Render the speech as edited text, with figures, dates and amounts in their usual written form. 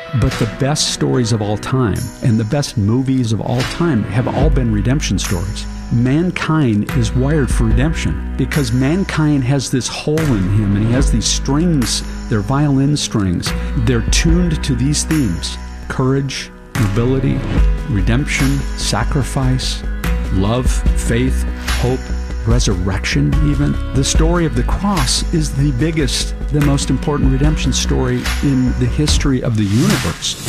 But the best stories of all time and the best movies of all time have all been redemption stories. Mankind is wired for redemption because mankind has this hole in him, and he has these strings, they're violin strings. They're tuned to these themes: courage, nobility, redemption, sacrifice, love, faith, hope, resurrection even. The story of the cross is the biggest, the most important redemption story in the history of the universe.